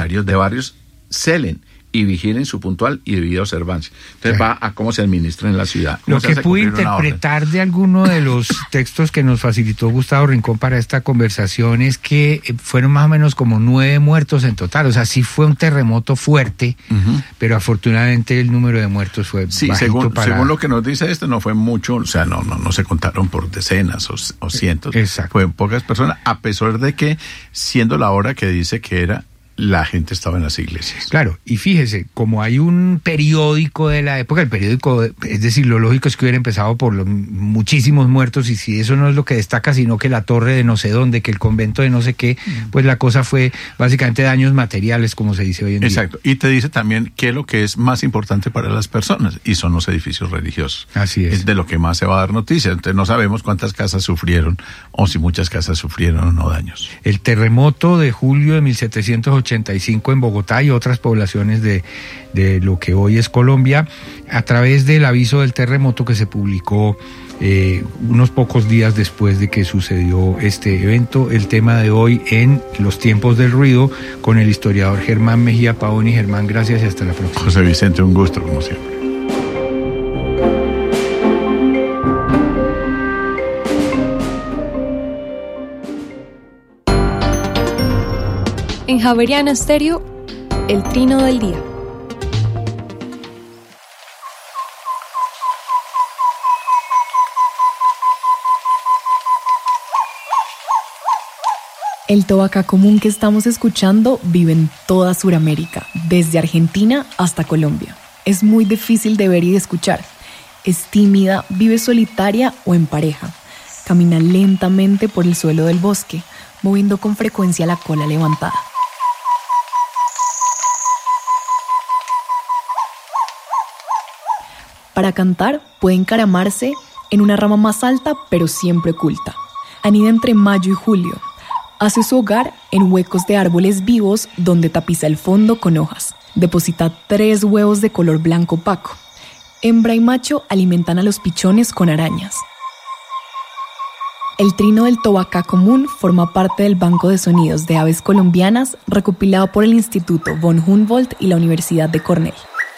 funcionarios de barrios celen y vigilen su puntual y debida observancia. Entonces va a cómo se administra en la ciudad. Lo que pude interpretar de alguno de los textos que nos facilitó Gustavo Rincón para esta conversación es que fueron más o menos como 9 muertos en total. O sea, sí fue un terremoto fuerte, pero afortunadamente el número de muertos fue bajito. Según lo que nos dice no fue mucho, o sea, no se contaron por decenas o cientos. Exacto. Fue pocas personas, a pesar de que, siendo la hora que dice que era, la gente estaba en las iglesias. Claro, y fíjese, como hay un periódico de la época, el periódico, es decir, lo lógico es que hubiera empezado por los muchísimos muertos, y si eso no es lo que destaca, sino que la torre de no sé dónde, que el convento de no sé qué, pues la cosa fue básicamente daños materiales, como se dice hoy en día. Exacto, y te dice también qué es lo que es más importante para las personas, y son los edificios religiosos. Así es. Es de lo que más se va a dar noticia, entonces no sabemos cuántas casas sufrieron, o si muchas casas sufrieron o no daños. El terremoto de julio de 1785 en Bogotá y otras poblaciones de lo que hoy es Colombia, a través del aviso del terremoto que se publicó unos pocos días después de que sucedió este evento. El tema de hoy en Los Tiempos del Ruido con el historiador Germán Mejía Pavoni. Germán, gracias y hasta la próxima. José Vicente, un gusto como siempre. En Javeriana Estéreo, el trino del día. El tobacá común que estamos escuchando vive en toda Sudamérica, desde Argentina hasta Colombia. Es muy difícil de ver y de escuchar. Es tímida, vive solitaria o en pareja. Camina lentamente por el suelo del bosque, moviendo con frecuencia la cola levantada. Para cantar, puede encaramarse en una rama más alta, pero siempre oculta. Anida entre mayo y julio. Hace su hogar en huecos de árboles vivos donde tapiza el fondo con hojas. Deposita 3 huevos de color blanco opaco. Hembra y macho alimentan a los pichones con arañas. El trino del tobacá común forma parte del Banco de Sonidos de Aves Colombianas recopilado por el Instituto von Humboldt y la Universidad de Cornell.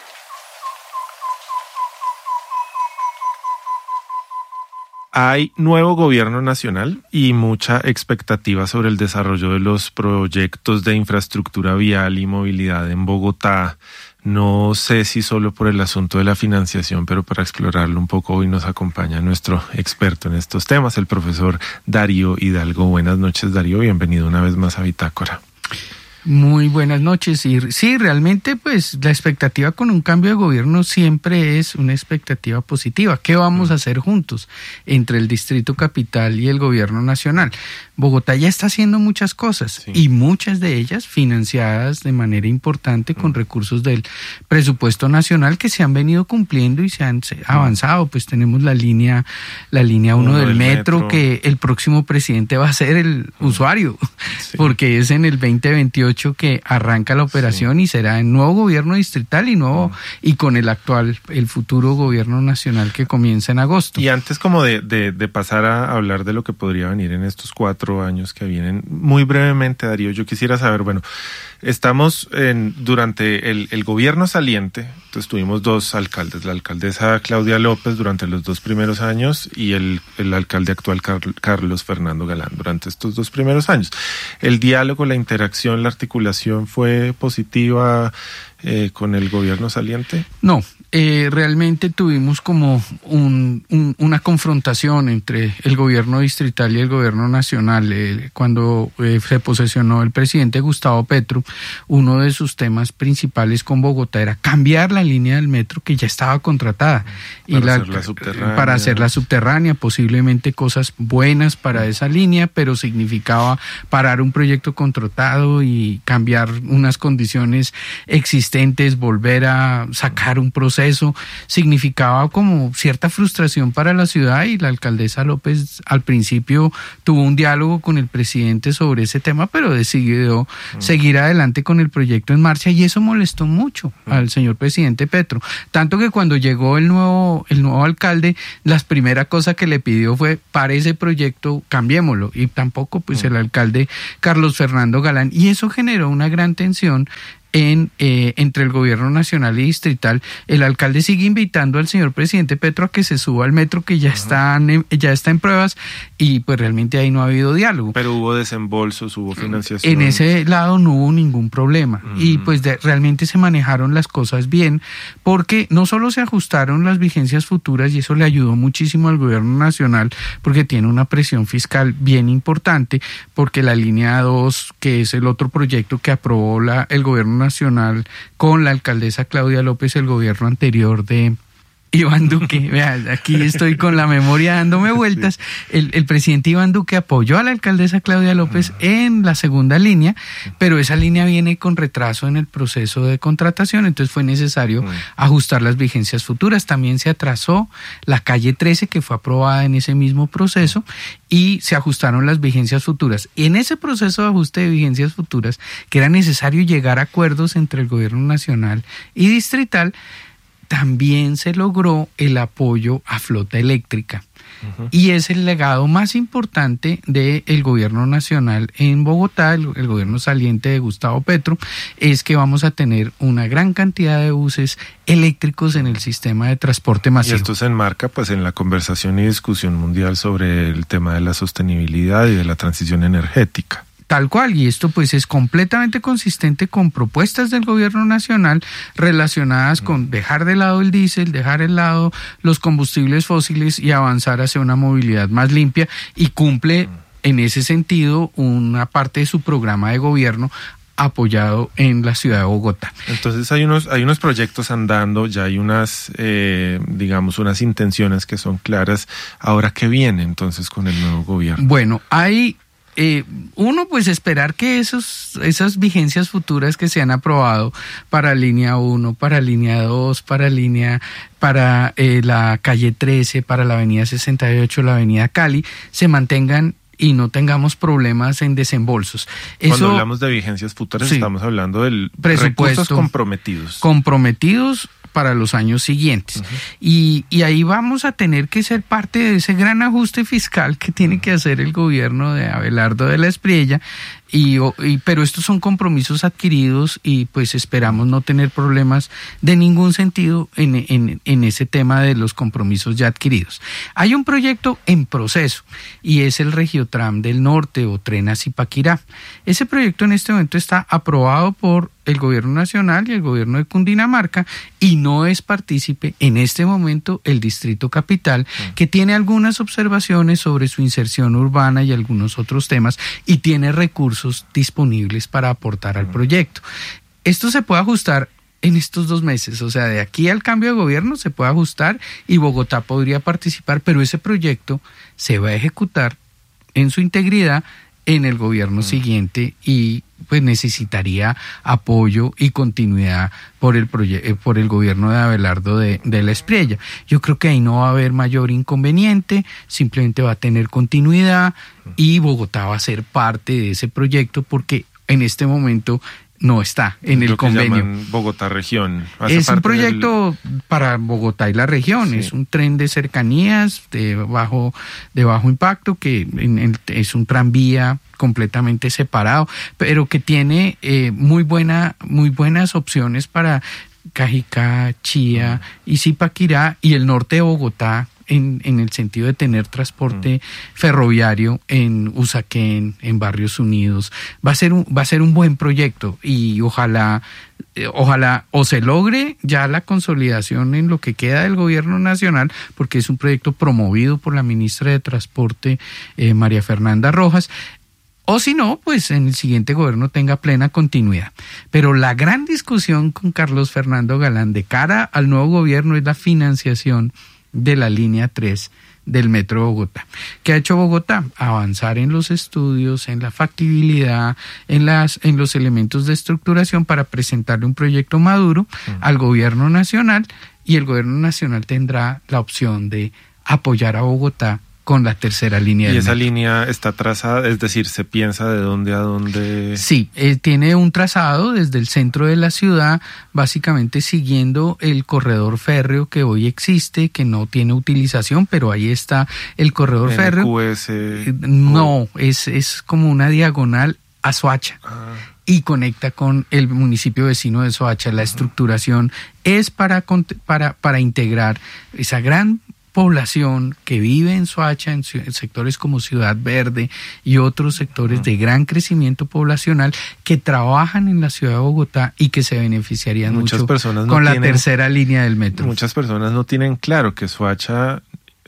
Hay nuevo gobierno nacional y mucha expectativa sobre el desarrollo de los proyectos de infraestructura vial y movilidad en Bogotá. No sé si solo por el asunto de la financiación, pero para explorarlo un poco hoy nos acompaña nuestro experto en estos temas, el profesor Darío Hidalgo. Buenas noches, Darío, bienvenido una vez más a Bitácora. Muy buenas noches. Y sí, realmente pues la expectativa con un cambio de gobierno siempre es una expectativa positiva. ¿Qué vamos a hacer juntos entre el Distrito Capital y el gobierno nacional? Bogotá ya está haciendo muchas cosas, sí, y muchas de ellas financiadas de manera importante con recursos del presupuesto nacional que se han venido cumpliendo y se han avanzado. Pues tenemos la línea 1 del metro que el próximo presidente va a ser el usuario, sí, porque es en el 2028 que arranca la operación, sí, y será el nuevo gobierno distrital y con el futuro gobierno nacional que comienza en agosto. Y antes como de pasar a hablar de lo que podría venir en estos 4 años que vienen, muy brevemente, Darío, yo quisiera saber, bueno, estamos durante el gobierno saliente, entonces tuvimos 2 alcaldes, la alcaldesa Claudia López durante los 2 primeros años y el alcalde actual Carlos Fernando Galán durante estos 2 primeros años. El diálogo, la interacción, la articulación fue positiva con el gobierno saliente. No, realmente tuvimos como una confrontación entre el gobierno distrital y el gobierno nacional. Cuando se posesionó el presidente Gustavo Petro, uno de sus temas principales con Bogotá era cambiar la línea del metro que ya estaba contratada para hacerla subterránea, posiblemente cosas buenas para esa línea, pero significaba parar un proyecto contratado y cambiar unas condiciones existentes, volver a sacar un proceso proceso significaba como cierta frustración para la ciudad, y la alcaldesa López al principio tuvo un diálogo con el presidente sobre ese tema, pero decidió seguir adelante con el proyecto en marcha, y eso molestó mucho al señor presidente Petro, tanto que cuando llegó el nuevo alcalde, la primera cosa que le pidió fue: para ese proyecto cambiémoslo, y tampoco pues el alcalde Carlos Fernando Galán, y eso generó una gran tensión entre el gobierno nacional y distrital. El alcalde sigue invitando al señor presidente Petro a que se suba al metro, que ya está en pruebas, y pues realmente ahí no ha habido diálogo. Pero hubo desembolsos, hubo financiación. En ese lado no hubo ningún problema, y pues realmente se manejaron las cosas bien, porque no solo se ajustaron las vigencias futuras, y eso le ayudó muchísimo al gobierno nacional, porque tiene una presión fiscal bien importante, porque la línea 2, que es el otro proyecto que aprobó el gobierno nacional con la alcaldesa Claudia López, el gobierno anterior de Iván Duque, vea, aquí estoy con la memoria dándome vueltas. El presidente Iván Duque apoyó a la alcaldesa Claudia López en la segunda línea, pero esa línea viene con retraso en el proceso de contratación, entonces fue necesario ajustar las vigencias futuras. También se atrasó la calle 13, que fue aprobada en ese mismo proceso, y se ajustaron las vigencias futuras. Y en ese proceso de ajuste de vigencias futuras, que era necesario llegar a acuerdos entre el gobierno nacional y distrital, también se logró el apoyo a flota eléctrica. Y es el legado más importante del gobierno nacional en Bogotá, el gobierno saliente de Gustavo Petro, es que vamos a tener una gran cantidad de buses eléctricos en el sistema de transporte masivo. Y esto se enmarca pues en la conversación y discusión mundial sobre el tema de la sostenibilidad y de la transición energética. Tal cual, y esto pues es completamente consistente con propuestas del gobierno nacional relacionadas con dejar de lado el diésel, dejar de lado los combustibles fósiles y avanzar hacia una movilidad más limpia, y cumple en ese sentido una parte de su programa de gobierno apoyado en la ciudad de Bogotá. Entonces hay unos proyectos andando, ya hay unas, unas intenciones que son claras. Ahora, ¿qué viene entonces con el nuevo gobierno? Bueno, hay... uno, pues esperar que esas vigencias futuras que se han aprobado para línea 1, para línea 2, para la calle 13, para la avenida 68, la avenida Cali, se mantengan y no tengamos problemas en desembolsos. Cuando hablamos de vigencias futuras, estamos hablando del recursos comprometidos para los años siguientes. Y ahí vamos a tener que ser parte de ese gran ajuste fiscal que tiene que hacer el gobierno de Abelardo de la Espriella, pero estos son compromisos adquiridos, y pues esperamos no tener problemas de ningún sentido en ese tema de los compromisos ya adquiridos. Hay un proyecto en proceso, y es el Regiotram del Norte, o Tren a Zipaquirá. Ese proyecto en este momento está aprobado por el gobierno nacional y el gobierno de Cundinamarca, y no es partícipe en este momento el Distrito Capital, que tiene algunas observaciones sobre su inserción urbana y algunos otros temas, y tiene recursos disponibles para aportar al proyecto. Esto se puede ajustar en estos 2 meses, o sea, de aquí al cambio de gobierno se puede ajustar y Bogotá podría participar, pero ese proyecto se va a ejecutar en su integridad en el gobierno siguiente, y pues necesitaría apoyo y continuidad por el gobierno de Abelardo de la Espriella. Yo creo que ahí no va a haber mayor inconveniente, simplemente va a tener continuidad, y Bogotá va a ser parte de ese proyecto, porque en este momento no está en el convenio. Bogotá Región. Es un proyecto para Bogotá y la región. Sí. Es un tren de cercanías de bajo impacto, que es un tranvía completamente separado, pero que tiene muy buenas opciones para Cajicá, Chía y Zipaquirá, y el norte de Bogotá, en el sentido de tener transporte ferroviario en Usaquén, en Barrios Unidos. Va a ser un buen proyecto, y ojalá o se logre ya la consolidación en lo que queda del gobierno nacional, porque es un proyecto promovido por la ministra de Transporte, María Fernanda Rojas, o si no, pues en el siguiente gobierno tenga plena continuidad. Pero la gran discusión con Carlos Fernando Galán de cara al nuevo gobierno es la financiación de la línea 3 del Metro de Bogotá. ¿Qué ha hecho Bogotá? Avanzar en los estudios, en la factibilidad, en los elementos de estructuración para presentarle un proyecto maduro al gobierno nacional, y el gobierno nacional tendrá la opción de apoyar a Bogotá con la tercera línea. ¿Y esa línea está trazada? Es decir, ¿se piensa de dónde a dónde? Sí, tiene un trazado desde el centro de la ciudad, básicamente siguiendo el corredor férreo que hoy existe, que no tiene utilización, pero ahí está el corredor férreo. No, es como una diagonal a Soacha. Y conecta con el municipio vecino de Soacha. La estructuración es para integrar esa gran población que vive en Soacha, en sectores como Ciudad Verde y otros sectores de gran crecimiento poblacional que trabajan en la ciudad de Bogotá y que se beneficiarían mucho con la tercera línea del metro. Muchas personas no tienen claro que Soacha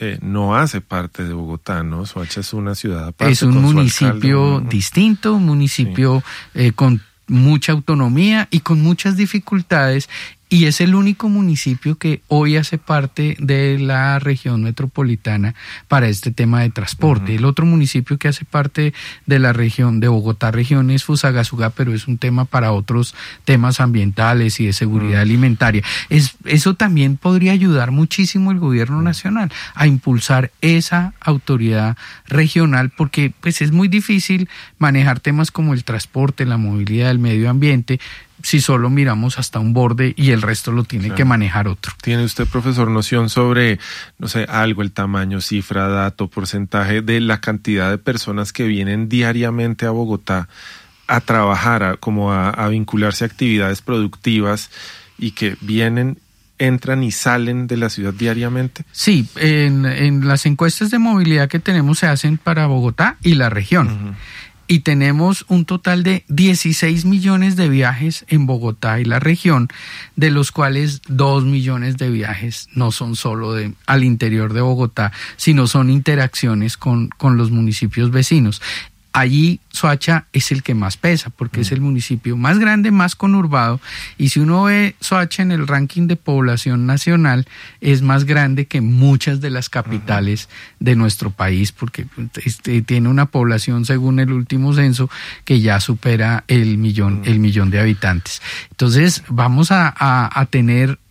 no hace parte de Bogotá, ¿no? Soacha es una ciudad aparte. Es un municipio distinto, un municipio con mucha autonomía y con muchas dificultades, y es el único municipio que hoy hace parte de la región metropolitana para este tema de transporte. El otro municipio que hace parte de la región de Bogotá región es Fusagasugá, pero es un tema para otros temas ambientales y de seguridad alimentaria. Eso también podría ayudar muchísimo el gobierno nacional a impulsar esa autoridad regional, porque pues es muy difícil manejar temas como el transporte, la movilidad, el medio ambiente, si solo miramos hasta un borde y el resto lo tiene que manejar otro. ¿Tiene usted, profesor, noción sobre, no sé, algo, el tamaño, cifra, dato, porcentaje de la cantidad de personas que vienen diariamente a Bogotá a trabajar, a vincularse a actividades productivas y que vienen, entran y salen de la ciudad diariamente? Sí, en las encuestas de movilidad que tenemos se hacen para Bogotá y la región. Y tenemos un total de 16 millones de viajes en Bogotá y la región, de los cuales 2 millones de viajes no son solo al interior de Bogotá, sino son interacciones con los municipios vecinos. Allí Soacha es el que más pesa, porque es el municipio más grande, más conurbado, y si uno ve Soacha en el ranking de población nacional, es más grande que muchas de las capitales de nuestro país, porque tiene una población, según el último censo, que ya supera el millón de habitantes. Entonces vamos a tener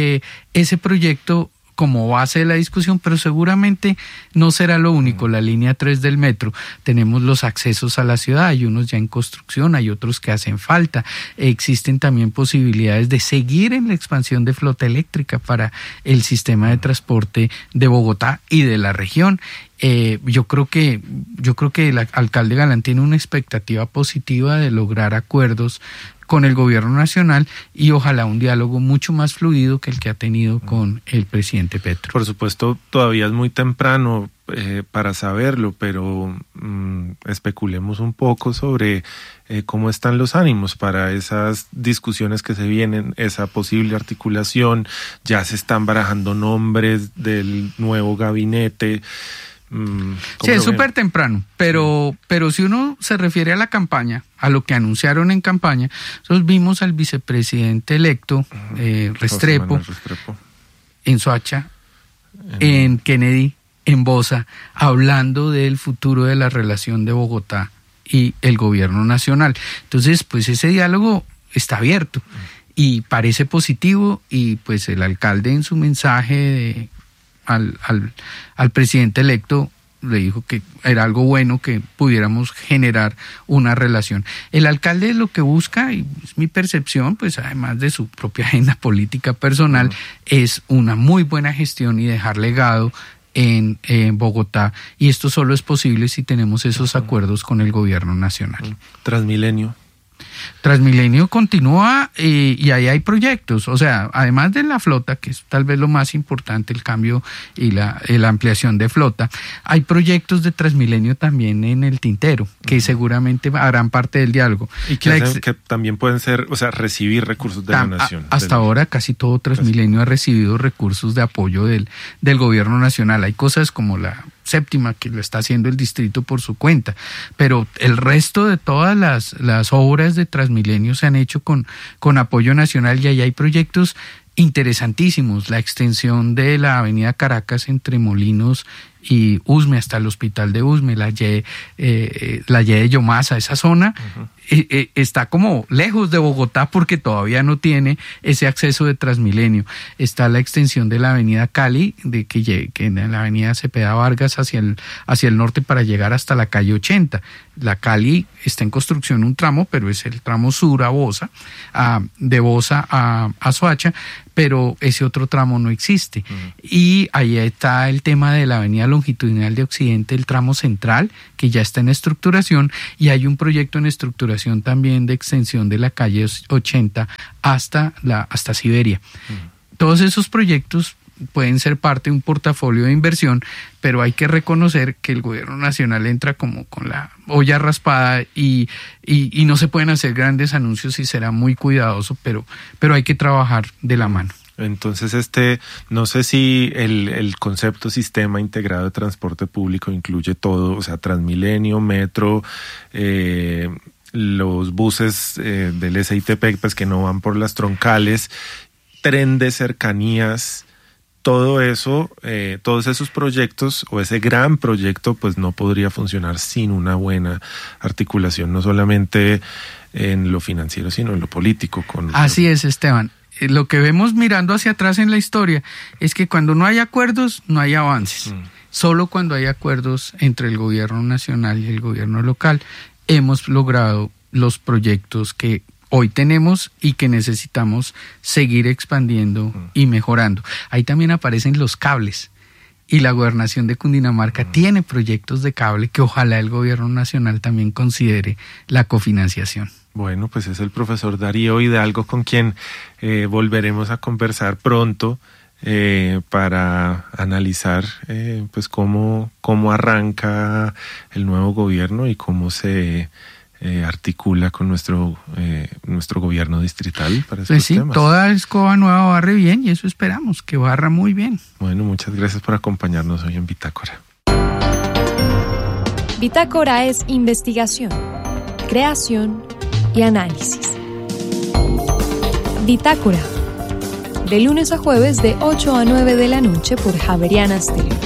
ese proyecto como base de la discusión, pero seguramente no será lo único. La línea 3 del metro, tenemos los accesos a la ciudad, hay unos ya en construcción, hay otros que hacen falta. Existen también posibilidades de seguir en la expansión de flota eléctrica para el sistema de transporte de Bogotá y de la región. Yo creo que el alcalde Galán tiene una expectativa positiva de lograr acuerdos con el gobierno nacional y ojalá un diálogo mucho más fluido que el que ha tenido con el presidente Petro. Por supuesto, todavía es muy temprano para saberlo, pero especulemos un poco sobre cómo están los ánimos para esas discusiones que se vienen, esa posible articulación. Ya se están barajando nombres del nuevo gabinete. Sí, es súper temprano, pero si uno se refiere a la campaña, a lo que anunciaron en campaña, nosotros vimos al vicepresidente electo, Restrepo, en Soacha, en Kennedy, en Bosa, hablando del futuro de la relación de Bogotá y el gobierno nacional. Entonces, pues ese diálogo está abierto y parece positivo, y pues el alcalde en su mensaje al presidente electo le dijo que era algo bueno que pudiéramos generar una relación. El alcalde lo que busca, y es mi percepción, pues además de su propia agenda política personal, es una muy buena gestión y dejar legado en Bogotá, y esto solo es posible si tenemos esos acuerdos con el gobierno nacional. Transmilenio continúa y ahí hay proyectos, o sea, además de la flota, que es tal vez lo más importante, el cambio y la ampliación de flota, hay proyectos de Transmilenio también en el tintero, que seguramente harán parte del diálogo. Y que también pueden ser, o sea, recibir recursos de la nación. Hasta ahora casi todo Transmilenio ha recibido recursos de apoyo del gobierno nacional. Hay cosas como la séptima que lo está haciendo el distrito por su cuenta, pero el resto de todas las obras de Transmilenio se han hecho con apoyo nacional, y ahí hay proyectos interesantísimos. La extensión de la avenida Caracas entre Molinos y Usme hasta el hospital de Usme, la Y de Yomasa, esa zona está como lejos de Bogotá porque todavía no tiene ese acceso de Transmilenio. Está la extensión de la avenida Cali, que en la avenida Cepeda Vargas hacia el norte para llegar hasta la calle 80. La Cali está en construcción un tramo, pero es el tramo sur a Bosa, de Bosa a Soacha, pero ese otro tramo no existe. Y ahí está el tema de la avenida longitudinal de Occidente, el tramo central, que ya está en estructuración, y hay un proyecto en estructuración también de extensión de la calle 80 hasta Siberia. Todos esos proyectos pueden ser parte de un portafolio de inversión, pero hay que reconocer que el gobierno nacional entra como con la olla raspada y no se pueden hacer grandes anuncios y será muy cuidadoso, pero hay que trabajar de la mano. Entonces, no sé si el concepto sistema integrado de transporte público incluye todo, o sea, Transmilenio, metro, los buses del SITP, pues que no van por las troncales, tren de cercanías. Todo eso, todos esos proyectos o ese gran proyecto pues no podría funcionar sin una buena articulación, no solamente en lo financiero sino en lo político. Así es, Esteban. Lo que vemos mirando hacia atrás en la historia es que cuando no hay acuerdos no hay avances. Solo cuando hay acuerdos entre el gobierno nacional y el gobierno local hemos logrado los proyectos que hoy tenemos y que necesitamos seguir expandiendo y mejorando. Ahí también aparecen los cables y la gobernación de Cundinamarca tiene proyectos de cable que ojalá el gobierno nacional también considere la cofinanciación. Bueno, pues es el profesor Darío Hidalgo con quien volveremos a conversar pronto para analizar pues cómo arranca el nuevo gobierno y cómo se articula con nuestro gobierno distrital para estos temas. Toda escoba nueva barre bien y eso esperamos, que barra muy bien. Bueno, muchas gracias por acompañarnos hoy en Bitácora. Bitácora es investigación, creación y análisis. Bitácora, de lunes a jueves de 8 a 9 de la noche por Javeriana Stereo.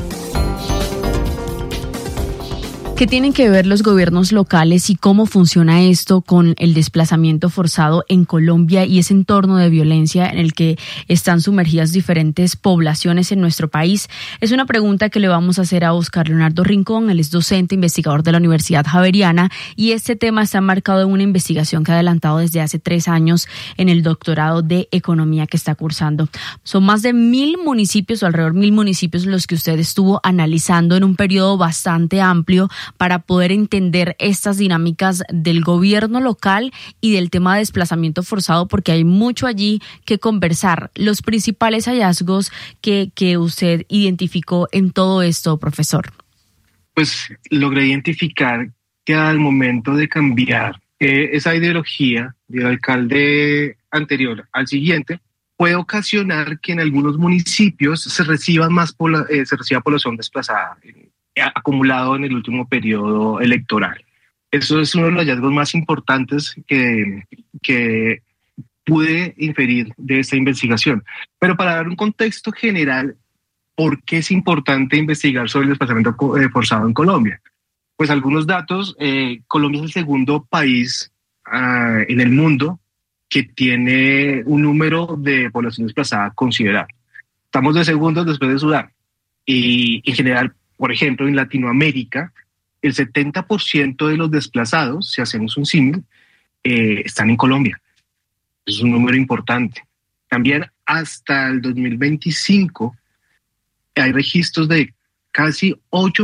¿Qué tienen que ver los gobiernos locales y cómo funciona esto con el desplazamiento forzado en Colombia y ese entorno de violencia en el que están sumergidas diferentes poblaciones en nuestro país? Es una pregunta que le vamos a hacer a Oscar Leonardo Rincón. Él es docente investigador de la Universidad Javeriana y este tema está marcado en una investigación que ha adelantado desde hace 3 años en el doctorado de Economía que está cursando. Son más de 1,000 municipios o alrededor de 1,000 municipios los que usted estuvo analizando en un periodo bastante amplio para poder entender estas dinámicas del gobierno local y del tema de desplazamiento forzado, porque hay mucho allí que conversar. Los principales hallazgos que usted identificó en todo esto, profesor. Pues logré identificar que al momento de cambiar esa ideología del alcalde anterior al siguiente, puede ocasionar que en algunos municipios se reciba población desplazada acumulado en el último periodo electoral. Eso es uno de los hallazgos más importantes que pude inferir de esta investigación. Pero para dar un contexto general, ¿por qué es importante investigar sobre el desplazamiento forzado en Colombia? Pues algunos datos. Colombia es el segundo país en el mundo que tiene un número de población desplazada considerable. Estamos de segundos después de Sudán. Y en general, por ejemplo, en Latinoamérica, el 70% de los desplazados, si hacemos un símil, están en Colombia. Es un número importante. También hasta el 2025 hay registros de casi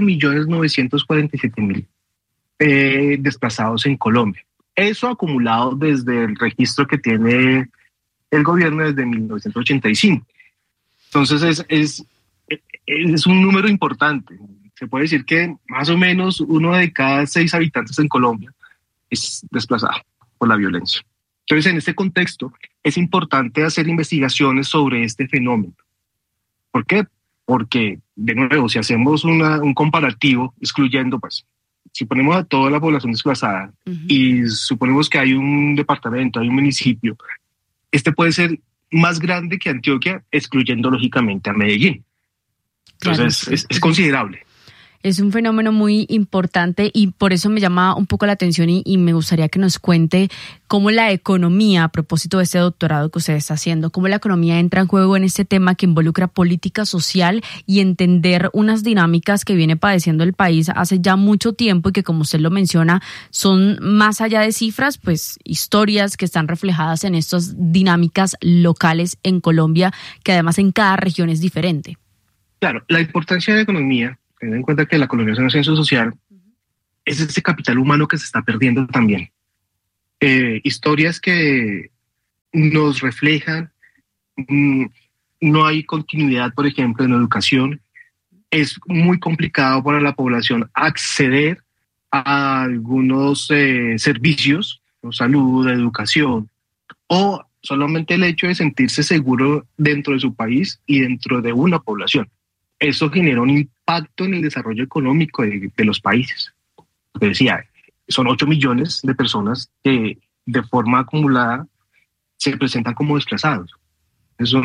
8.947.000 desplazados en Colombia. Eso acumulado desde el registro que tiene el gobierno desde 1985. Entonces es un número importante. Se puede decir que más o menos 1 de cada 6 habitantes en Colombia es desplazado por la violencia. Entonces, en este contexto, es importante hacer investigaciones sobre este fenómeno. ¿Por qué? Porque, de nuevo, si hacemos un comparativo, excluyendo, pues, si ponemos a toda la población desplazada y suponemos que hay un departamento, hay un municipio, este puede ser más grande que Antioquia, excluyendo lógicamente a Medellín. Entonces, claro, es considerable. Es un fenómeno muy importante y por eso me llama un poco la atención y me gustaría que nos cuente cómo la economía, a propósito de este doctorado que usted está haciendo, cómo la economía entra en juego en este tema que involucra política social y entender unas dinámicas que viene padeciendo el país hace ya mucho tiempo y que, como usted lo menciona, son más allá de cifras, pues historias que están reflejadas en estas dinámicas locales en Colombia, que además en cada región es diferente. Claro, la importancia de la economía, teniendo en cuenta que la economía es una ciencia social, es ese capital humano que se está perdiendo también. Historias que nos reflejan, no hay continuidad, por ejemplo, en la educación. Es muy complicado para la población acceder a algunos servicios, salud, educación, o solamente el hecho de sentirse seguro dentro de su país y dentro de una población. Eso genera un impacto en el desarrollo económico de los países. Como decía, son 8 millones de personas que de forma acumulada se presentan como desplazados. Eso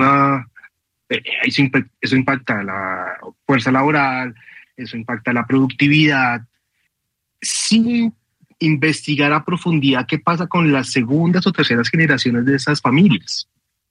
impacta la fuerza laboral, eso impacta la productividad, sin investigar a profundidad qué pasa con las segundas o terceras generaciones de esas familias.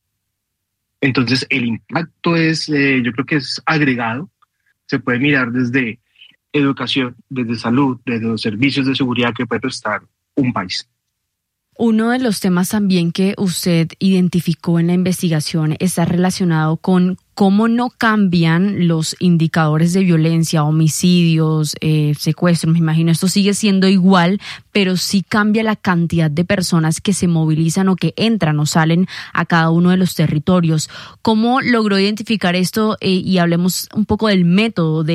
Entonces el impacto yo creo que es agregado, se puede mirar desde educación, desde salud, desde los servicios de seguridad que puede prestar un país. Uno de los temas también que usted identificó en la investigación está relacionado con cómo no cambian los indicadores de violencia, homicidios, secuestros. Me imagino esto sigue siendo igual, pero sí cambia la cantidad de personas que se movilizan o que entran o salen a cada uno de los territorios. ¿Cómo logró identificar esto? Y hablemos un poco del método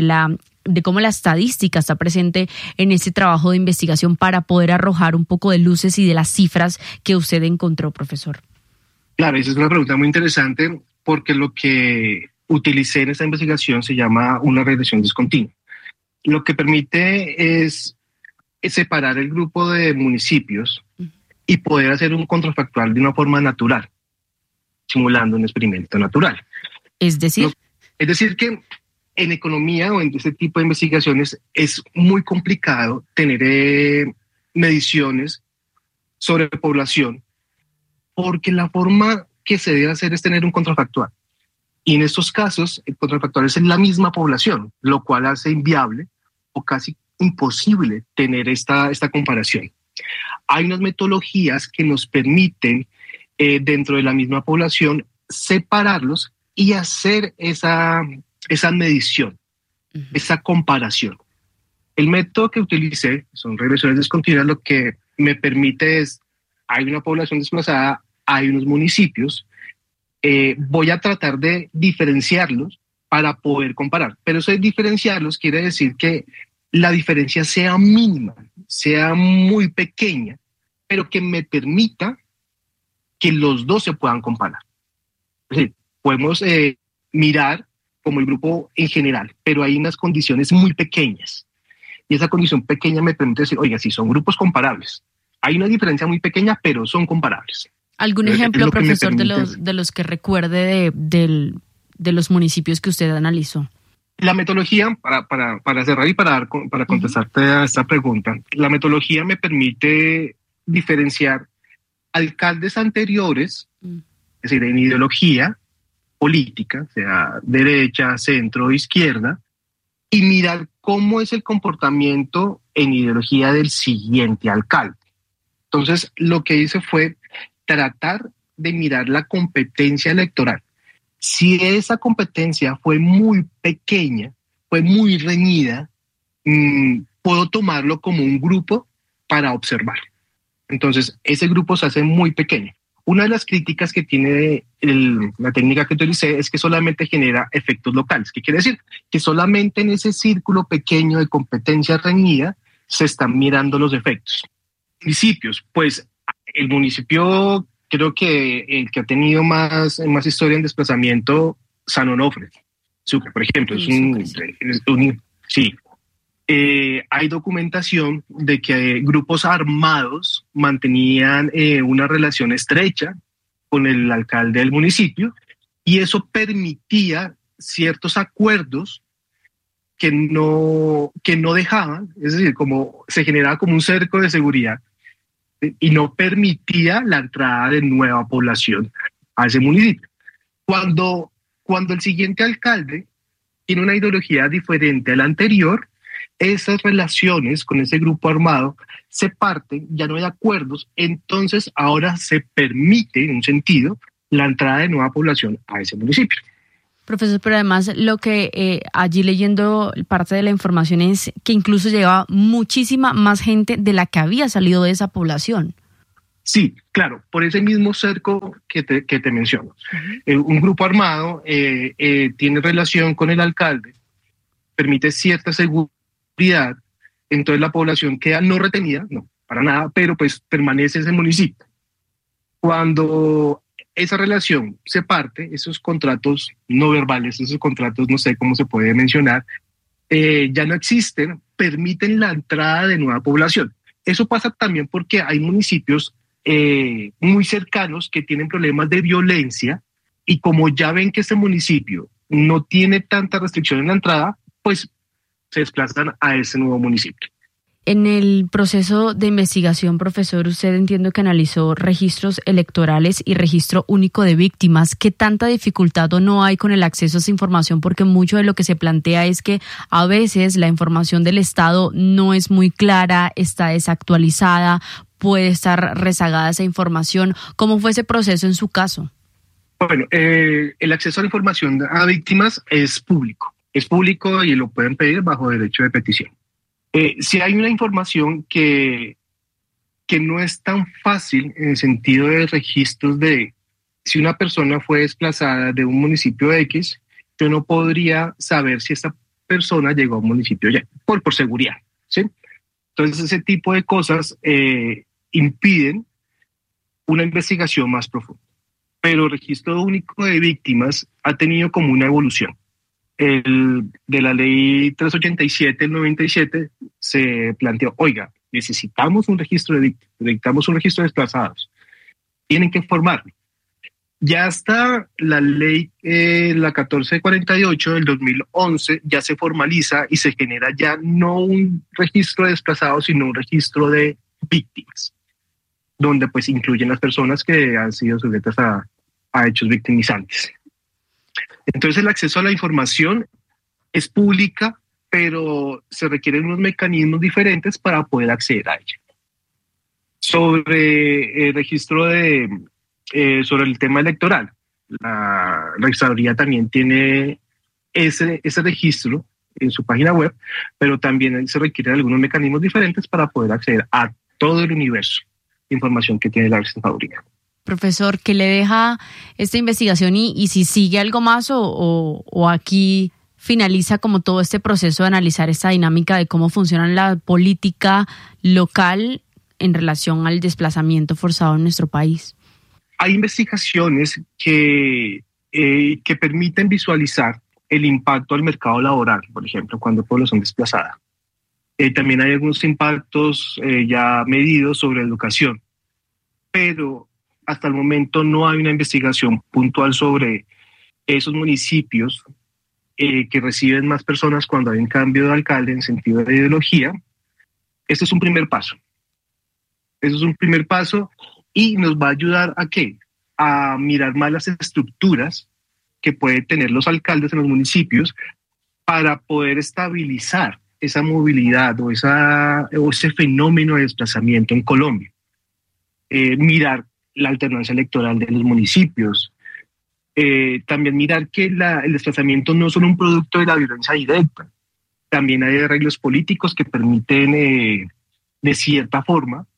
de cómo la estadística está presente en ese trabajo de investigación para poder arrojar un poco de luces y de las cifras que usted encontró, profesor. Claro, esa es una pregunta muy interesante porque lo que utilicé en esta investigación se llama una regresión discontinua. Lo que permite es separar el grupo de municipios y poder hacer un contrafactual de una forma natural, simulando un experimento natural. Es decir que en economía o en este tipo de investigaciones es muy complicado tener mediciones sobre población porque la forma que se debe hacer es tener un contrafactual. Y en estos casos, el contrafactual es en la misma población, lo cual hace inviable o casi imposible tener esta comparación. Hay unas metodologías que nos permiten, dentro de la misma población, separarlos y hacer esa medición, esa comparación. El método que utilicé son regresiones discontinuas. Lo que me permite es, hay una población desplazada, hay unos municipios, voy a tratar de diferenciarlos para poder comparar. Pero eso de diferenciarlos quiere decir que la diferencia sea mínima, sea muy pequeña, pero que me permita que los dos se puedan comparar. Es decir, podemos mirar como el grupo en general, pero hay unas condiciones muy pequeñas. Y esa condición pequeña me permite decir, oiga, sí, son grupos comparables. Hay una diferencia muy pequeña, pero son comparables. ¿Algún ejemplo, profesor, de los que recuerde de los municipios que usted analizó? La metodología, para cerrar y para contestarte a esta pregunta, la metodología me permite diferenciar alcaldes anteriores, es decir, en ideología política, sea derecha, centro, izquierda, y mirar cómo es el comportamiento en ideología del siguiente alcalde. Entonces, lo que hice fue tratar de mirar la competencia electoral. Si esa competencia fue muy pequeña, fue muy reñida, puedo tomarlo como un grupo para observar. Entonces, ese grupo se hace muy pequeño. Una de las críticas que tiene la técnica que utilicé es que solamente genera efectos locales. ¿Qué quiere decir? Que solamente en ese círculo pequeño de competencia reñida se están mirando los efectos. Municipios, pues el municipio creo que el que ha tenido más historia en desplazamiento, San Onofre, Sucre, por ejemplo, sí. Hay documentación de que grupos armados mantenían una relación estrecha con el alcalde del municipio y eso permitía ciertos acuerdos que no dejaban, es decir, como se generaba como un cerco de seguridad y no permitía la entrada de nueva población a ese municipio. Cuando el siguiente alcalde tiene una ideología diferente a la anterior, esas relaciones con ese grupo armado se parten, ya no hay acuerdos, entonces ahora se permite, en un sentido, la entrada de nueva población a ese municipio. Profesor, pero además lo que allí leyendo parte de la información es que incluso llegaba muchísima más gente de la que había salido de esa población. Sí, claro, por ese mismo cerco que te menciono. Un grupo armado tiene relación con el alcalde, permite cierta seguridad, entonces la población queda no retenida, no, para nada, pero pues permanece ese municipio. Cuando esa relación se parte, esos contratos no verbales, esos contratos no sé cómo se puede mencionar, ya no existen, permiten la entrada de nueva población. Eso pasa también porque hay municipios muy cercanos que tienen problemas de violencia y como ya ven que este municipio no tiene tanta restricción en la entrada, pues se desplazan a ese nuevo municipio. En el proceso de investigación, profesor, usted entiendo que analizó registros electorales y registro único de víctimas. ¿Qué tanta dificultad o no hay con el acceso a esa información? Porque mucho de lo que se plantea es que a veces la información del Estado no es muy clara, está desactualizada, puede estar rezagada esa información. ¿Cómo fue ese proceso en su caso? Bueno, el acceso a la información a víctimas es público. Es público y lo pueden pedir bajo derecho de petición. Si hay una información que no es tan fácil en el sentido de registros de si una persona fue desplazada de un municipio X, yo no podría saber si esa persona llegó a un municipio Y, por seguridad, ¿sí? Entonces ese tipo de cosas impiden una investigación más profunda. Pero el registro único de víctimas ha tenido como una evolución. De la ley 387 del 97 se planteó, oiga, necesitamos un registro de víctimas, necesitamos un registro de desplazados, tienen que formarlo. Ya está la ley, la 1448 del 2011, ya se formaliza y se genera ya no un registro de desplazados, sino un registro de víctimas, donde pues incluyen las personas que han sido sujetas a hechos victimizantes. Entonces el acceso a la información es pública, pero se requieren unos mecanismos diferentes para poder acceder a ella. Sobre el registro sobre el tema electoral, la registraduría también tiene ese registro en su página web, pero también se requieren algunos mecanismos diferentes para poder acceder a todo el universo de información que tiene la registraduría. Profesor, ¿qué le deja esta investigación y si sigue algo más o aquí finaliza como todo este proceso de analizar esta dinámica de cómo funciona la política local en relación al desplazamiento forzado en nuestro país? Hay investigaciones que permiten visualizar el impacto al mercado laboral, por ejemplo, cuando población desplazada. También hay algunos impactos ya medidos sobre educación, pero hasta el momento no hay una investigación puntual sobre esos municipios que reciben más personas cuando hay un cambio de alcalde en sentido de ideología. Este es un primer paso. Eso es un primer paso y nos va a ayudar ¿a qué? A mirar más las estructuras que pueden tener los alcaldes en los municipios para poder estabilizar esa movilidad o ese fenómeno de desplazamiento en Colombia. Mirar la alternancia electoral de los municipios. También mirar que el desplazamiento no es solo un producto de la violencia directa. También hay arreglos políticos que permiten, de cierta forma,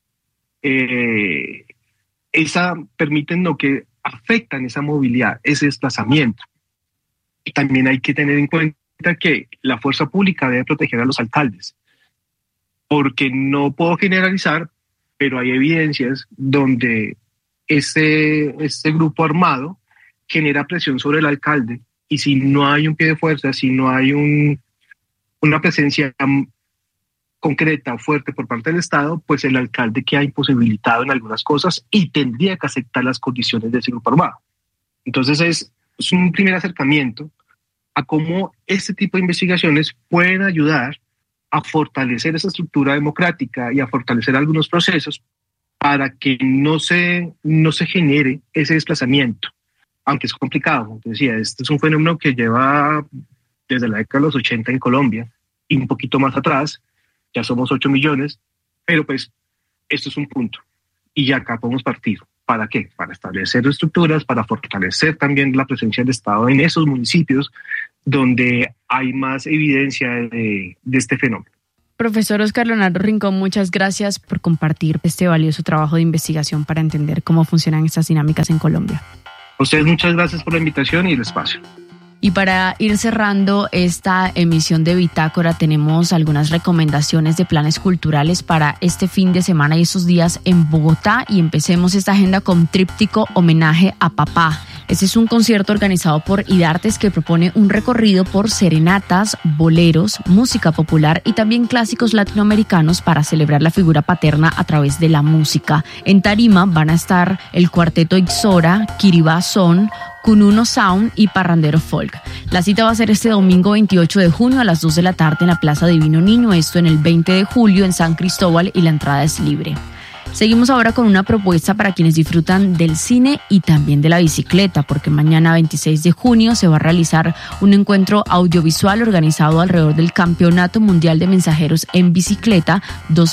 permiten lo que afectan esa movilidad, ese desplazamiento. También hay que tener en cuenta que la fuerza pública debe proteger a los alcaldes, porque no puedo generalizar, pero hay evidencias donde este grupo armado genera presión sobre el alcalde y si no hay un pie de fuerza, si no hay una presencia concreta o fuerte por parte del Estado, pues el alcalde queda imposibilitado en algunas cosas y tendría que aceptar las condiciones de ese grupo armado. Entonces es un primer acercamiento a cómo este tipo de investigaciones pueden ayudar a fortalecer esa estructura democrática y a fortalecer algunos procesos para que no se genere ese desplazamiento, aunque es complicado. Como te decía, este es un fenómeno que lleva desde la década de los 80 en Colombia y un poquito más atrás, ya somos 8 millones, pero pues esto es un punto y ya acá podemos partir. ¿Para qué? Para establecer estructuras, para fortalecer también la presencia del Estado en esos municipios donde hay más evidencia de este fenómeno. Profesor Óscar Leonardo Rincón, muchas gracias por compartir este valioso trabajo de investigación para entender cómo funcionan estas dinámicas en Colombia. A ustedes muchas gracias por la invitación y el espacio. Y para ir cerrando esta emisión de Bitácora, tenemos algunas recomendaciones de planes culturales para este fin de semana y estos días en Bogotá. Y empecemos esta agenda con Tríptico Homenaje a Papá. Este es un concierto organizado por IDARTES que propone un recorrido por serenatas, boleros, música popular y también clásicos latinoamericanos para celebrar la figura paterna a través de la música. En tarima van a estar el Cuarteto Ixora, Kiribá Son, Cununo Sound y Parrandero Folk. La cita va a ser este domingo 28 de junio a las 2 de la tarde en la Plaza Divino Niño, esto en el 20 de julio en San Cristóbal, y la entrada es libre. Seguimos ahora con una propuesta para quienes disfrutan del cine y también de la bicicleta, porque mañana 26 de junio se va a realizar un encuentro audiovisual organizado alrededor del Campeonato Mundial de Mensajeros en Bicicleta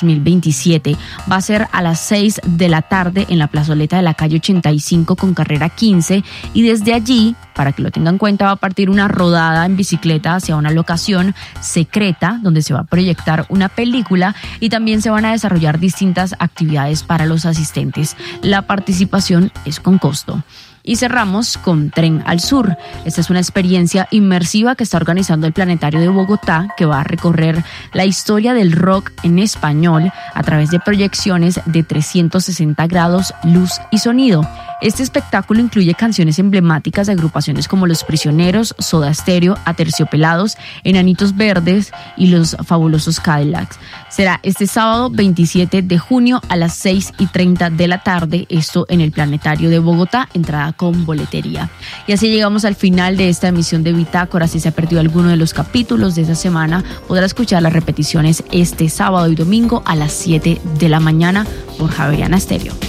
2027. Va a ser a las 6 de la tarde en la plazoleta de la calle 85 con carrera 15, y desde allí, para que lo tengan en cuenta, va a partir una rodada en bicicleta hacia una locación secreta donde se va a proyectar una película y también se van a desarrollar distintas actividades para los asistentes. La participación es con costo. Y cerramos con Tren al Sur. Esta es una experiencia inmersiva que está organizando el Planetario de Bogotá, que va a recorrer la historia del rock en español a través de proyecciones de 360 grados, luz y sonido. Este espectáculo incluye canciones emblemáticas de agrupaciones como Los Prisioneros, Soda Stereo, Aterciopelados, Enanitos Verdes y Los Fabulosos Cadillacs. Será este sábado 27 de junio a las 6:30 de la tarde, esto en el Planetario de Bogotá, entrada con boletería. Y así llegamos al final de esta emisión de Bitácora. Si se ha perdido alguno de los capítulos de esta semana, podrá escuchar las repeticiones este sábado y domingo a las 7 de la mañana por Javeriana Estéreo.